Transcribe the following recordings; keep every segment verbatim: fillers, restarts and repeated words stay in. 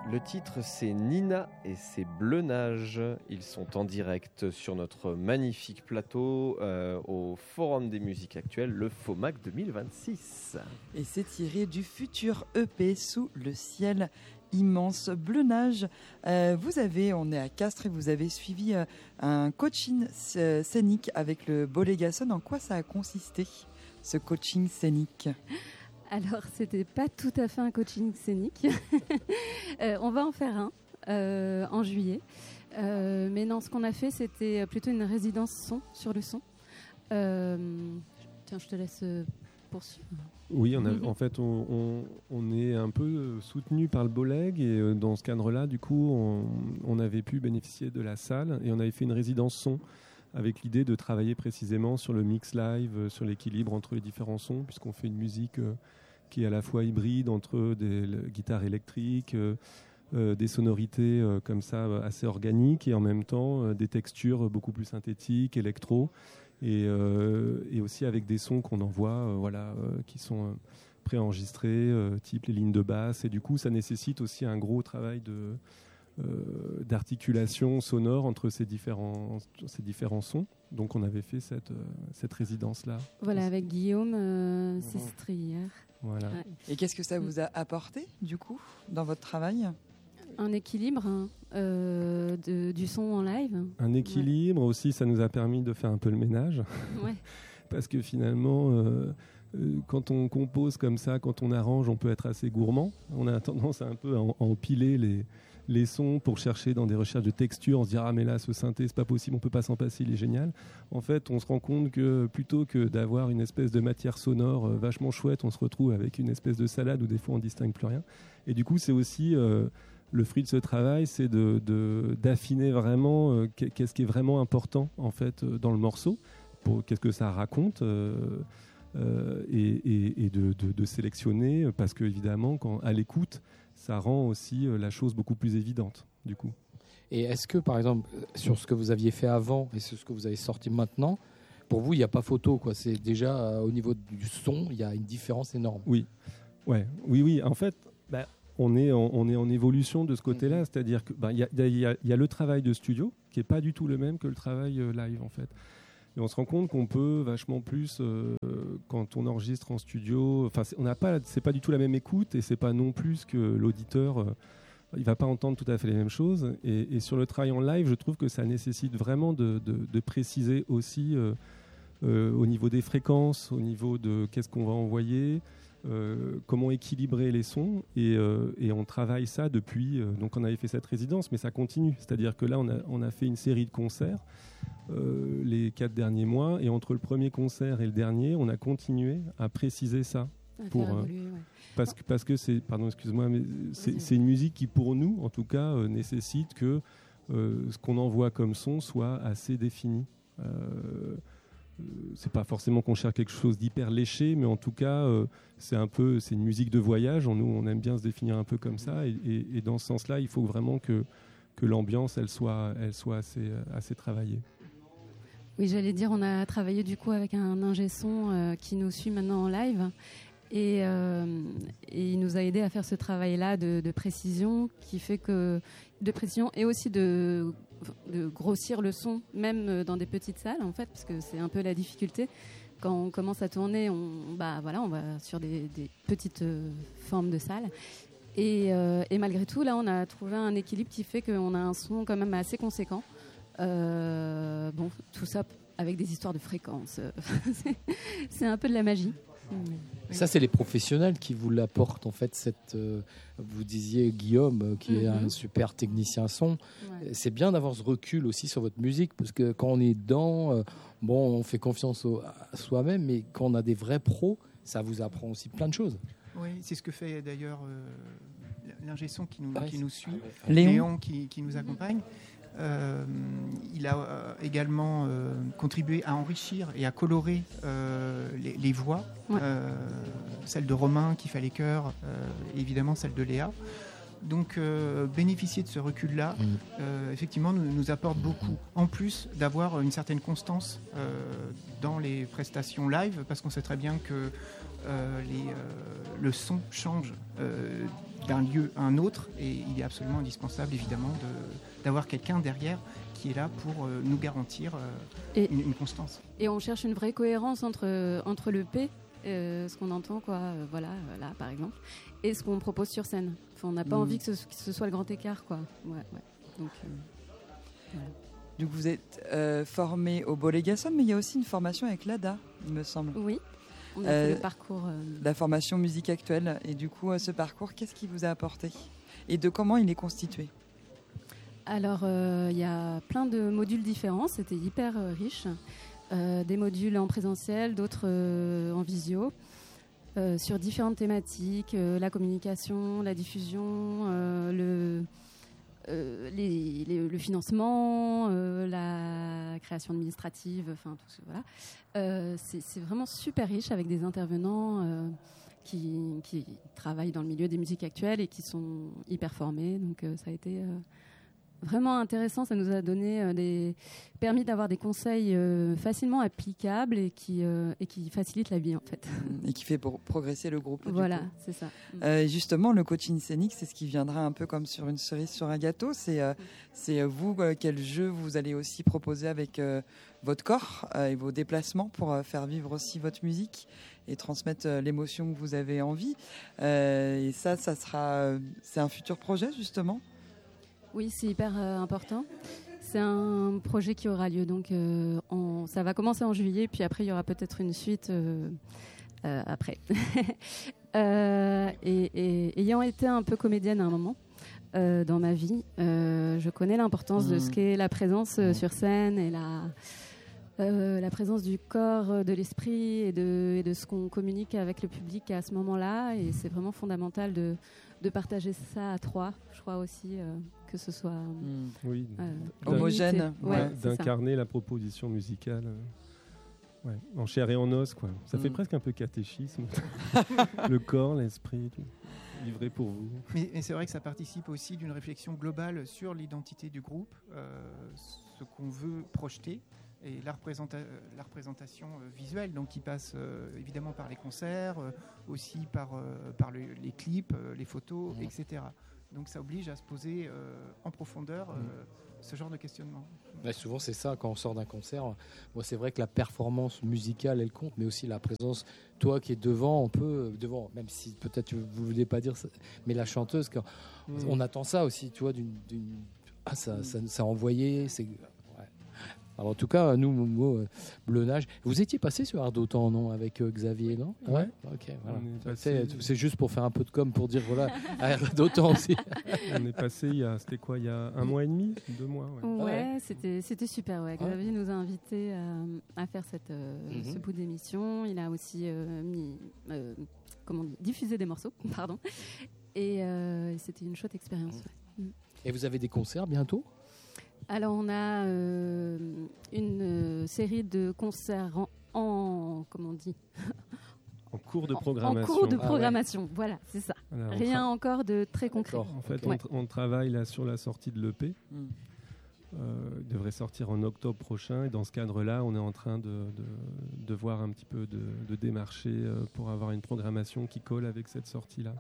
Le titre, c'est Nina et c'est Bleu Nage. Ils sont en direct sur notre magnifique plateau euh, au Forum des musiques actuelles, le FOMAC deux mille vingt-six. Et c'est tiré du futur E P Sous le ciel immense. Bleu Nage, euh, vous avez, on est à Castres et vous avez suivi euh, un coaching euh, scénique avec le Bolégason. En quoi ça a consisté, ce coaching scénique ? Alors, c'était pas tout à fait un coaching scénique. euh, on va en faire un euh, en juillet. Euh, mais non, ce qu'on a fait, c'était plutôt une résidence son sur le son. Euh, tiens, je te laisse poursuivre. Oui, on a, en fait, on, on, on est un peu soutenu par le Boleg et dans ce cadre-là, du coup, on, on avait pu bénéficier de la salle et on avait fait une résidence son avec l'idée de travailler précisément sur le mix live, sur l'équilibre entre les différents sons, puisqu'on fait une musique euh, qui est à la fois hybride entre des le, guitares électriques, euh, euh, des sonorités euh, comme ça assez organiques et en même temps euh, des textures beaucoup plus synthétiques, électro, et, euh, et aussi avec des sons qu'on envoie, euh, voilà, euh, qui sont euh, préenregistrés, euh, type les lignes de basse, et du coup ça nécessite aussi un gros travail de Euh, d'articulation sonore entre ces différents, ces différents sons. Donc on avait fait cette, euh, cette résidence-là. Voilà, avec Guillaume euh, Sestrière. Voilà. Ouais. Et qu'est-ce que ça vous a apporté, du coup, dans votre travail ? Un équilibre hein, euh, de, du son en live. Un équilibre ouais. Aussi, ça nous a permis de faire un peu le ménage. Ouais. Parce que finalement... Euh, quand on compose comme ça, quand on arrange, on peut être assez gourmand. On a tendance à un peu à empiler les, les sons pour chercher dans des recherches de texture. On se dit ah mais là ce synthé c'est pas possible, on peut pas s'en passer, il est génial. En fait, on se rend compte que plutôt que d'avoir une espèce de matière sonore euh, vachement chouette, on se retrouve avec une espèce de salade où des fois on distingue plus rien. Et du coup, c'est aussi euh, le fruit de ce travail, c'est de, de, d'affiner vraiment euh, qu'est-ce qui est vraiment important en fait dans le morceau, pour qu'est-ce que ça raconte. Euh, Euh, et, et, et de, de, de sélectionner parce que évidemment quand, à l'écoute ça rend aussi euh, la chose beaucoup plus évidente du coup. Et est-ce que par exemple sur ce que vous aviez fait avant et sur ce que vous avez sorti maintenant, pour vous il n'y a pas photo quoi, c'est déjà euh, au niveau du son il y a une différence énorme. Oui, ouais, oui, oui. En fait, bah, on est en, on est en évolution de ce côté-là, mmh. C'est-à-dire que bah, y a, y a, y a le travail de studio qui est pas du tout le même que le travail euh, live en fait. Et on se rend compte qu'on peut vachement plus euh, quand on enregistre en studio. Enfin, c'est, on n'a pas, c'est pas du tout la même écoute et c'est pas non plus que l'auditeur, euh, il va pas entendre tout à fait les mêmes choses. Et, et sur le travail en live, je trouve que ça nécessite vraiment de, de, de préciser aussi euh, euh, au niveau des fréquences, au niveau de qu'est-ce qu'on va envoyer, euh, comment équilibrer les sons. Et, euh, et on travaille ça depuis. Euh, donc, on avait fait cette résidence, mais ça continue. C'est-à-dire que là, on a, on a fait une série de concerts. Euh, les quatre derniers mois et entre le premier concert et le dernier on a continué à préciser ça pour, euh, évoluer, ouais. parce, que, parce que c'est pardon excuse-moi mais c'est, c'est une musique qui pour nous en tout cas euh, nécessite que euh, ce qu'on envoie comme son soit assez défini. Euh, euh, c'est pas forcément qu'on cherche quelque chose d'hyper léché mais en tout cas euh, c'est un peu c'est une musique de voyage. Nous on aime bien se définir un peu comme ça et, et, et dans ce sens là il faut vraiment que, que l'ambiance elle soit, elle soit assez, assez travaillée. Oui, j'allais dire, on a travaillé du coup avec un ingé son euh, qui nous suit maintenant en live et, euh, et il nous a aidé à faire ce travail-là de, de précision qui fait que de précision et aussi de, de grossir le son même dans des petites salles en fait parce que c'est un peu la difficulté quand on commence à tourner, on bah voilà, on va sur des, des petites euh, formes de salles. Et, euh, et malgré tout, là, on a trouvé un équilibre qui fait qu'on a un son quand même assez conséquent. Euh, bon, tout ça avec des histoires de fréquences. c'est, c'est un peu de la magie. Ça, c'est les professionnels qui vous l'apportent, en fait. Cette, euh, vous disiez Guillaume, euh, qui mm-hmm. est un super technicien son. Ouais. C'est bien d'avoir ce recul aussi sur votre musique, parce que quand on est dedans, euh, bon, on fait confiance au, à soi-même, mais quand on a des vrais pros, ça vous apprend aussi plein de choses. Oui, c'est ce que fait d'ailleurs euh, l'ingé son qui nous, ouais, qui nous suit, Léon, Léon qui, qui nous accompagne. Euh, il a euh, également euh, contribué à enrichir et à colorer euh, les, les voix, ouais. euh, celle de Romain qui fait les chœurs, euh, et évidemment celle de Léa. Donc euh, bénéficier de ce recul-là, mmh. euh, effectivement, nous, nous apporte beaucoup. En plus d'avoir une certaine constance euh, dans les prestations live, parce qu'on sait très bien que euh, les, euh, le son change euh, d'un lieu à un autre, et il est absolument indispensable évidemment de, d'avoir quelqu'un derrière qui est là pour euh, nous garantir euh, et, une, une constance. Et on cherche une vraie cohérence entre, entre le P, euh, ce qu'on entend, quoi, euh, voilà, là par exemple, et ce qu'on propose sur scène. Enfin, on n'a pas mmh. envie que ce, que ce soit le grand écart, quoi. Ouais, ouais. Donc, euh, voilà. Donc vous êtes euh, formé au Bolégason, mais il y a aussi une formation avec l'A D A, il me semble. Oui, on a euh, fait le parcours. Euh... La formation musique actuelle. Et du coup, euh, ce parcours, qu'est-ce qu'il vous a apporté ? Et de comment il est constitué ? Alors, il euh, y a plein de modules différents, c'était hyper euh, riche. Euh, des modules en présentiel, d'autres euh, en visio, euh, sur différentes thématiques, euh, la communication, la diffusion, euh, le... Euh, les, les, le financement, euh, la création administrative, enfin tout ce voilà. Euh, c'est, c'est vraiment super riche avec des intervenants euh, qui, qui travaillent dans le milieu des musiques actuelles et qui sont hyper formés. Donc euh, ça a été euh, vraiment intéressant. Ça nous a donné euh, des permis d'avoir des conseils euh, facilement applicables et qui euh, et qui facilitent la vie en fait. Et qui fait pour progresser le groupe. Voilà, c'est ça. Euh, justement, le coaching scénique, c'est ce qui viendra un peu comme sur une cerise sur un gâteau. C'est euh, c'est vous euh, quel jeu vous allez aussi proposer avec euh, votre corps euh, et vos déplacements pour euh, faire vivre aussi votre musique et transmettre euh, l'émotion que vous avez envie. Euh, et ça, ça sera, euh, c'est un futur projet justement. Oui, c'est hyper euh, important. C'est un projet qui aura lieu, donc euh, en, ça va commencer en juillet, puis après il y aura peut-être une suite euh, euh, après. euh, et, et ayant été un peu comédienne à un moment euh, dans ma vie, euh, je connais l'importance mmh. de ce qu'est la présence euh, sur scène et la, euh, la présence du corps, de l'esprit et de, et de ce qu'on communique avec le public à ce moment-là. Et c'est vraiment fondamental de, de partager ça à trois, je crois aussi. Euh, que ce soit mmh. oui, euh, homogène, ouais, ouais, d'incarner la proposition musicale euh, ouais, en chair et en os, quoi. Ça mmh. fait presque un peu catéchisme. Le corps, l'esprit, tout. Livré pour vous. Mais, mais c'est vrai que ça participe aussi d'une réflexion globale sur l'identité du groupe, euh, ce qu'on veut projeter et la, représenta- la représentation euh, visuelle, donc qui passe euh, évidemment par les concerts, euh, aussi par, euh, par le, les clips, euh, les photos, mmh. et cetera. Donc ça oblige à se poser euh, en profondeur euh, mmh. ce genre de questionnement. Ouais, souvent c'est ça, quand on sort d'un concert. Moi, c'est vrai que la performance musicale, elle compte, mais aussi la présence, toi qui es devant, on peut, devant, même si peut-être vous ne voulez pas dire ça, mais la chanteuse, quand mmh. on attend ça aussi, tu vois, d'une, d'une... Ah, ça, mmh. ça, ça a envoyé, c'est... Alors, en tout cas, nous, Momo, euh, Bleunage, vous étiez passé sur Art d'Autant, non, avec euh, Xavier, non ? Ouais. Ok, voilà. Passé... C'est, c'est juste pour faire un peu de com pour dire, voilà, Art d'Autant aussi. On est passé, il y a, c'était quoi, il y a un mois et demi, deux mois Ouais, ouais, ouais. C'était, c'était super, ouais. Xavier ouais. nous a invités à, à faire cette, euh, mm-hmm. ce bout d'émission. Il a aussi euh, mis, euh, comment on dit, diffusé des morceaux, pardon. Et euh, c'était une chouette expérience. Ouais. Et vous avez des concerts bientôt ? Alors, on a euh, une euh, série de concerts en, en comment on dit en cours de programmation. En cours de programmation, ah ouais. Voilà, c'est ça. Alors, Rien tra- encore de très concret. En fait, ouais. on, on travaille là sur la sortie de l'E P. Mm. Euh, il devrait sortir en octobre prochain. Et dans ce cadre-là, on est en train de, de, de voir un petit peu, de, de démarcher euh, pour avoir une programmation qui colle avec cette sortie-là.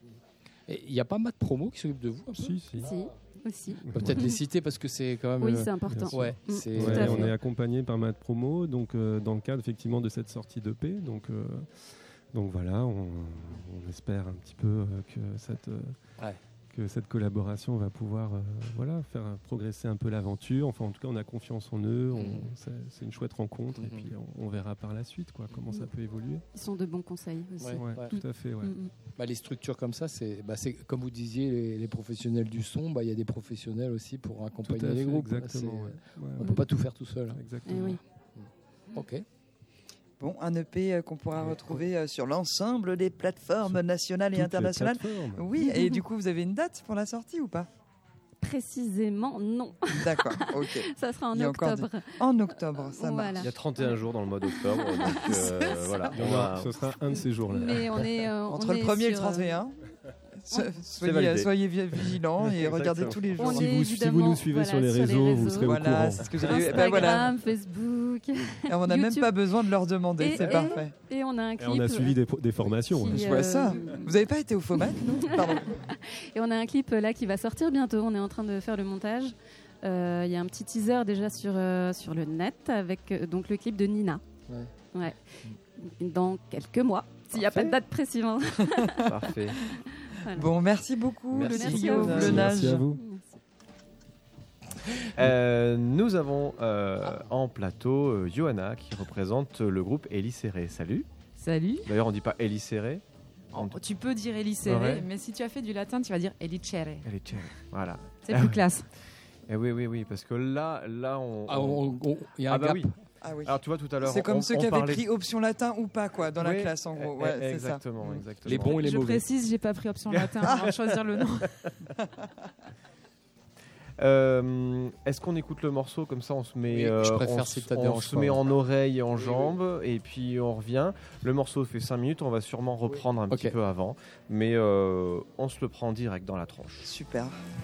Il n'y a pas Matt Promo qui s'occupe de vous un peu ? Si, si. si. Aussi. On peut peut-être les citer parce que c'est quand même. Oui, c'est important. Ouais, c'est... Ouais, on est accompagné par Matt Promo, donc euh, dans le cadre effectivement de cette sortie d'E P. Donc, euh, donc voilà, on, on espère un petit peu euh, que cette euh, ouais. que cette collaboration va pouvoir euh, voilà faire progresser un peu l'aventure. Enfin, en tout cas, on a confiance en eux. On, mmh. c'est, c'est une chouette rencontre mmh. et puis on, on verra par la suite quoi comment mmh. ça peut évoluer. Ils sont de bons conseils aussi. Ouais, ouais, ouais. Tout à fait. Ouais. Mmh. Bah, les structures comme ça, c'est, bah, c'est comme vous disiez, les, les professionnels du son, bah, y a des professionnels aussi pour accompagner les groupes. Exactement. Ouais, ouais. On ouais, ne peut pas tout faire tout seul. Exactement. Eh oui. Ok. Bon, un E P qu'on pourra retrouver sur l'ensemble des plateformes nationales et internationales. Oui, et du coup, vous avez une date pour la sortie ou pas ? Précisément, non. D'accord, ok. Ça sera en octobre. Des... En octobre, ça voilà. marche. Il y a trente et un jours dans le mois d'octobre, donc euh, voilà. On va... Ce sera un de ces jours-là. Mais on est, euh, Entre on le est premier sur... et le trente et un. Soyez, soyez vigilants et regardez tous les jours. Si vous, si vous nous suivez voilà, sur, les réseaux, sur les réseaux, vous serez voilà, au courant. C'est ce que j'ai Instagram, ben voilà. Facebook. Facebook. Et on n'a même YouTube. pas besoin de leur demander, Et- c'est et- parfait. Et on a un Et clip. on a suivi des, des formations. qui, hein. Je vois euh, ça. Vous n'avez pas été au FOMAC, non? Pardon. Et on a un clip euh, là qui va sortir bientôt. On est en train de faire le montage. Euh, Il y a un petit teaser déjà sur, euh, sur le net avec euh, donc le clip de Nina. Ouais. Ouais. Dans quelques mois, s'il n'y a pas de date précise. hein. Parfait. Voilà. Bon, merci beaucoup, Merci le beaucoup. trio Merci. Bleunage. Merci à vous. Euh, nous avons euh, en plateau euh, Johanna qui représente le groupe Elicéré. Salut. Salut. D'ailleurs, on dit pas Elicéré. On dit Tu peux dire elicere, Ouais. mais si tu as fait du latin, tu vas dire elicere. Elicéré. Voilà. C'est plus classe. Et oui, oui, oui, parce que là, là, on. Ah, on- on- Il y a un Ah bah gap. oui. Ah oui. Alors tu vois tout à l'heure. C'est comme on- ceux on qui avaient parlait- pris option latin ou pas, quoi, dans la Oui, classe, en gros. eh, Ouais, eh, c'est ça. exactement, Mm. exactement. Les bons et les Je mauvais. précise, j'ai pas pris option latin avant de choisir le nom. Euh, Est-ce qu'on écoute le morceau comme ça on se met, Oui, euh, je préfère on, si se- ça on dérange se pas. met en oreille et en Oui, oui. jambes et puis on revient. Le morceau fait cinq minutes, on va sûrement reprendre un Ok. petit peu avant, mais euh, on se le prend direct dans la tronche. Super.